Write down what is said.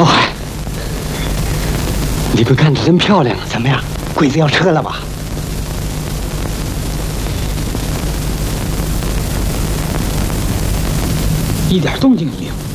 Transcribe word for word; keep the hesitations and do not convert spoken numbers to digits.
哦嗨，李贵干的真漂亮啊！ 怎么样，鬼子要撤了吧？一点动静也没有。